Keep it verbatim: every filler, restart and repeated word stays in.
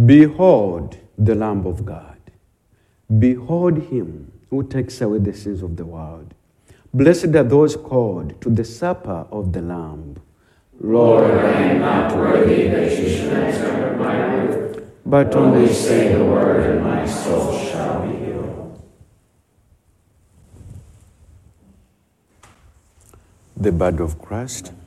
Behold the Lamb of God. Behold him who takes away the sins of the world. Blessed are those called to the supper of the Lamb. Lord, I am not worthy that you should enter my roof, but only say the word and my soul shall be healed. The blood of Christ,